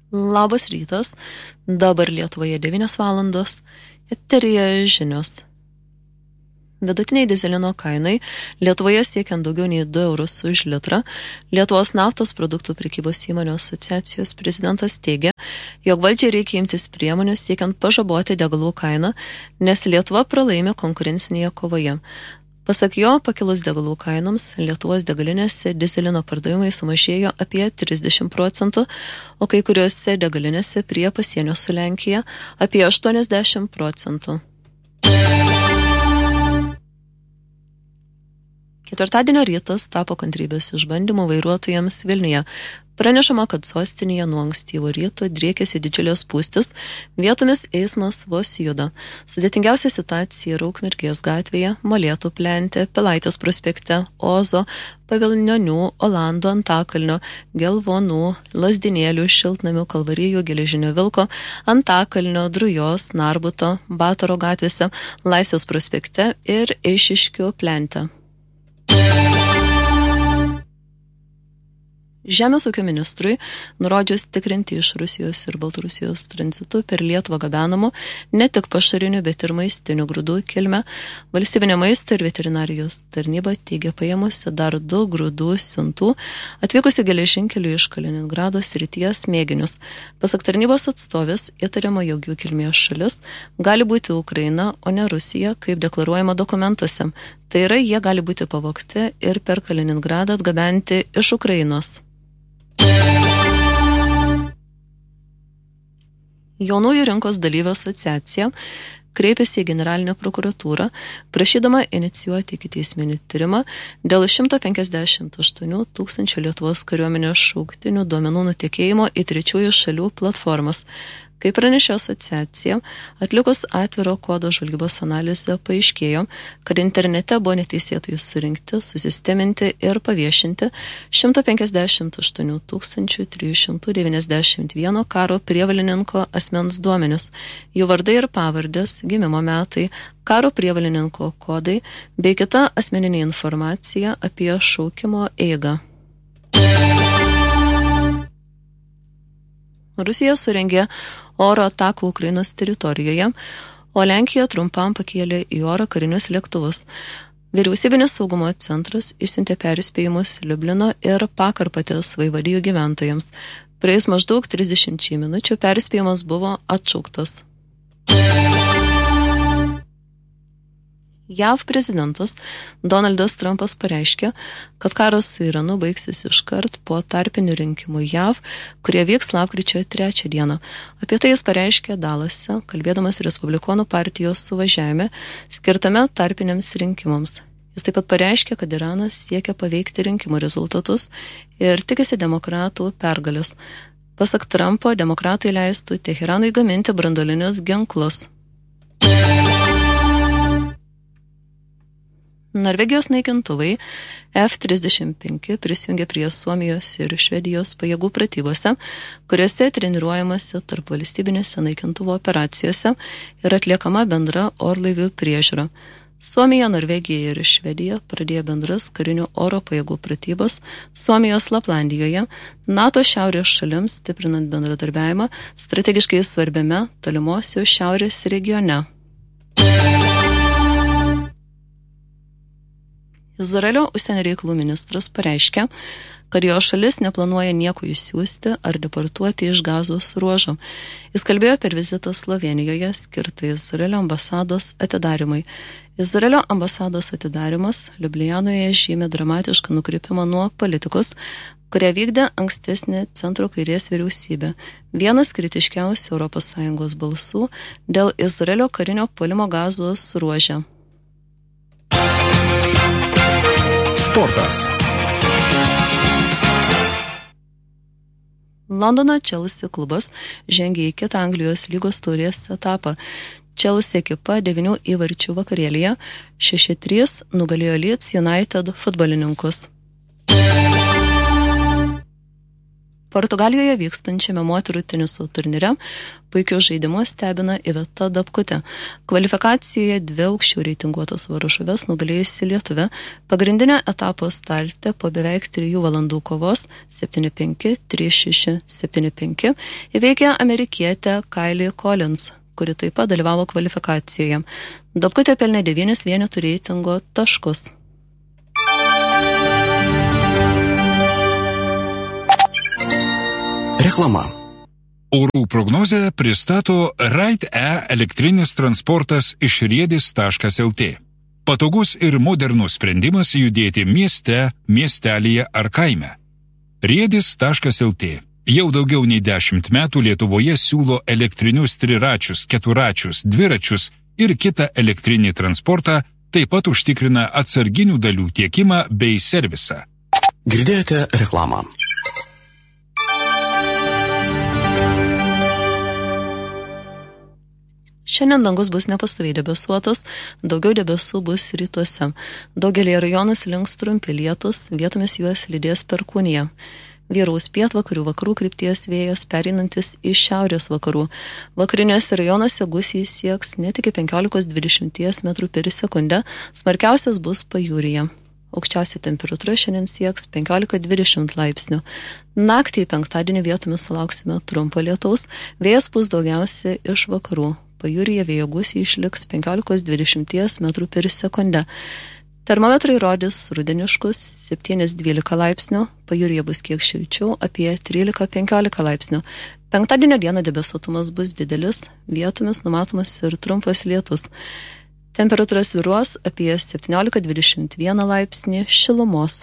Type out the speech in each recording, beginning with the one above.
Labas rytas, dabar Lietuvoje 9 valandos, eteryje žinios. Vidutiniai dizelino kainai Lietuvoje siekiant daugiau nei 2 eurus už litrą, Lietuvos naftos produktų prekybos įmonių asociacijos prezidentas teigia, jog valdžiai reikia imtis priemonių siekiant pažaboti degalų kainą, nes Lietuva pralaimi konkurencinėje kovoje. Pasak jo, pakilus degalų kainoms, Lietuvos degalinėse dizelino pardavimai sumažėjo apie 30%, o kai kuriuose degalinėse prie pasienio su Lenkija apie 80%. Ketvirtadienio rytas tapo kantrybės išbandymų vairuotojams Vilniuje. Pranešama, kad sostinėje nuo ankstyvo ryto driekėsi didžiulės spūstis, vietomis eismas vos juda. Sudėtingiausia situacija yra Ukmergės gatvėje, Molėtų plente, Pilaitės prospekte, Ozo, Pavilnionių, Olando, Antakalnio, Gelvonų, Lazdinėlių, Šiltnamių, Kalvarijų, Geležinio Vilko, Antakalnio, Drujos, Narbuto, Batoro gatvėse, Laisvės prospekte ir Eišiškių plente. Žemės ūkio ministrui, nurodžius tikrinti iš Rusijos ir Baltarusijos tranzitu per Lietuvą gabenamų ne tik pašarinių, bet ir maistinių grūdų kilmę, valstybinė maisto ir veterinarijos tarnyba teigia paėmusi dar 2 grūdų siuntų atvykusi geležinkeliu iš Kaliningrado srities mėginius. Pasak tarnybos atstovės, įtariama, jog jų kilmės šalis gali būti Ukraina, o ne Rusija, kaip deklaruojama dokumentuose. Tai yra, jie gali būti pavogti ir per Kaliningradą atgabenti iš Ukrainos. Jaunųjų rinkos dalyvių asociacija kreipėsi į generalinę prokuratūrą, prašydama inicijuoti ikiteisminį tyrimą dėl 158 tūkstančių Lietuvos kariuomenės šauktinių duomenų nutekėjimo į trečiųjų šalių platformas. Kaip pranešė asociacija, atlikus atviro kodo žvalgybos analizę paaiškėjo, kad internete buvo neteisėtai surinkti, susisteminti ir paviešinti 158 391 karo prievalininko asmens duomenis, jų vardai ir pavardės, gimimo metai, karo prievalininko kodai bei kita asmeninė informacija apie šaukimo eigą. Rusija surengė oro atakų Ukrainos teritorijoje, o Lenkija trumpam pakėlė į orą karinius lėktuvus. Vyriausybinis saugumo centras išsiuntė perspėjimus Liublino ir Pakarpatės vaivadijų gyventojams. Praėjus maždaug 30 minučių perspėjimas buvo atšauktas. JAV prezidentas Donaldas Trumpas pareiškė, kad karas su Iranu baigsis iškart po tarpinių rinkimų JAV, kurie vyks lapkričio 3 dieną. Apie tai jis pareiškė Dalase, kalbėdamas Respublikonų partijos suvažiavime, skirtame tarpiniams rinkimams. Jis taip pat pareiškė, kad Iranas siekia paveikti rinkimų rezultatus ir tikisi demokratų pergalės. Pasak Trumpo, demokratai leistų Teheranui gaminti branduolinius ginklus. Norvegijos naikintuvai F-35 prisijungė prie Suomijos ir Švedijos pajėgų pratybose, kuriuose treniruojamasi tarp valstybinėse naikintuvo operacijose ir atliekama bendra orlaivių priežiūra. Suomija, Norvegija ir Švedija pradėjo bendras karinių oro pajėgų pratybas Suomijos Laplandijoje, NATO šiaurės šalims stiprinant bendradarbiavimą strategiškai svarbiame tolimosios šiaurės regione. Izraelio užsienio reikalų ministras pareiškė, kad jo šalis neplanuoja nieko išsiųsti ar deportuoti iš Gazos ruožo. Jis kalbėjo per vizitą Slovėnijoje skirtą Izraelio ambasados atidarymui. Izraelio ambasados atidarimas Liublianoje žymė dramatišką nukrypimą nuo politikos, kurią vykdė ankstesnė centro kairės vyriausybė. Vienas kritiškiausių ES balsų dėl Izraelio karinio puolimo Gazos ruože. Sportas. Londono Chelsea klubas žengė į kitą Anglijos lygos taurės etapą. Chelsea ekipa 9 įvarčių vakarėlyje 6-3 nugalėjo Leeds United futbolininkus. Portugalijoje vykstančiame moterų teniso turnyre puikius žaidimus stebina Iveta Dabkutė. Kvalifikacijoje 2 aukščiau reitinguotas varžoves nugalėjusi lietuvė pagrindinio etapo starte po beveik 3 valandų kovos 7-5, 3-6, 7-5 įveikė amerikietę Kylie Collins, kuri taip pat dalyvavo kvalifikacijoje. Dabkutė pelnė 9 vienetų reitingo taškus. Reklama. Orų prognozę pristato Ride-E elektrinis transportas iš riedis.lt. Patogus ir modernus sprendimas judėti mieste, miestelyje ar kaime. Riedis.lt. Jau daugiau nei 10 metų Lietuvoje siūlo elektrinius triračius, keturačius, dviračius ir kitą elektrinį transportą, taip pat užtikrina atsarginių dalių tiekimą bei servisą. Girdėjote reklamą. Šiandien dangus bus nepastoviai debesuotas, daugiau debesų bus rytuose. Daugelį rajonų slinks trumpi lietūs, vietomis juos lydės perkūnija. Vyraus pietvakarių vakarų krypties vėjas pereinantis į šiaurės vakarų. Vakariniuose rajonuose gūsiai sieks net iki 15-20 metrų per sekundę, smarkiausias bus pajūryje. Aukščiausia temperatūra šiandien sieks 15-20 laipsnių. Naktį penktadienį vietomis sulauksime trumpo lietaus, vėjas bus daugiausia iš vakarų. Pajūryje vėjo gūsiai išliks 15-20 metrų per sekundę. Termometrai rodys rudeniškus 7-12 laipsnių, pajūryje bus kiek šilčiau apie 13-15 laipsnių. Penktadienio dieną debesuotumas bus didelis, vietomis numatomas ir trumpas lietus. Temperatūra svyruos apie 17-21 laipsnį šilumos.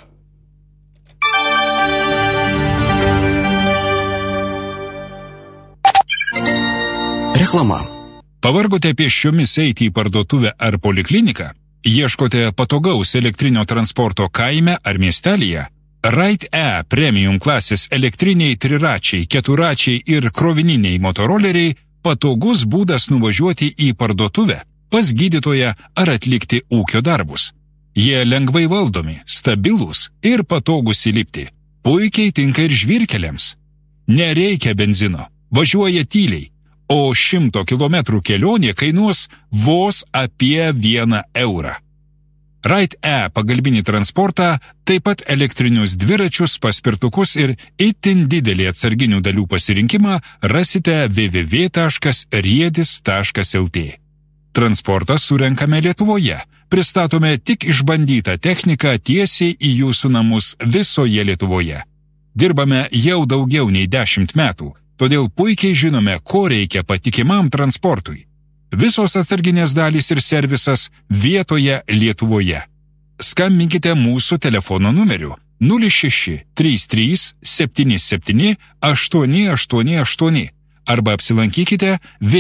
Reklama. Pavargote pėsčiomis eiti į parduotuvę ar polikliniką? Ieškote patogaus elektrinio transporto kaime ar miestelyje? Ride-E premium klasės elektriniai triračiai, keturačiai ir krovininiai motoroleriai patogus būdas nuvažiuoti į parduotuvę, pas gydytoją ar atlikti ūkio darbus. Jie lengvai valdomi, stabilūs ir patogus įlipti. Puikiai tinka ir žvyrkeliams. Nereikia benzino, važiuoja tyliai. O 100 km kelionė kainuos vos apie 1 eurą. Ride-E pagalbinį transportą, taip pat elektrinius dviračius, paspirtukus ir itin didelį atsarginių dalių pasirinkimą rasite www.riedis.lt. Transportą surenkame Lietuvoje. Pristatome tik išbandytą techniką tiesiai į jūsų namus visoje Lietuvoje. Dirbame jau daugiau nei 10 metų. Todėl puikiai žinome, ko reikia patikimam transportui. Visos atsarginės dalys ir servisas vietoje Lietuvoje. Skambinkite mūsų telefono numeriu 06 33 77 888 arba apsilankykite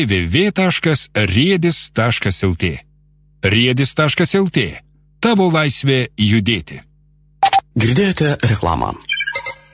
www.riedis.lt. Riedis.lt. Tavo laisvė judėti. Girdėjote reklamą.